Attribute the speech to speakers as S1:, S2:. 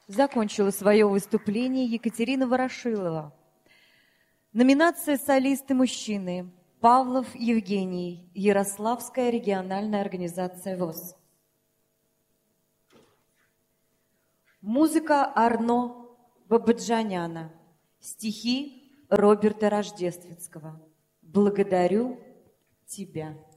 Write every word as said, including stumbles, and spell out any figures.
S1: Закончила свое выступление Екатерина Ворошилова. Номинация «Солисты-мужчины». Павлов Евгений, Ярославская региональная организация ВОС. Музыка Арно Бабаджаняна. Стихи Роберта Рождественского. Благодарю тебя.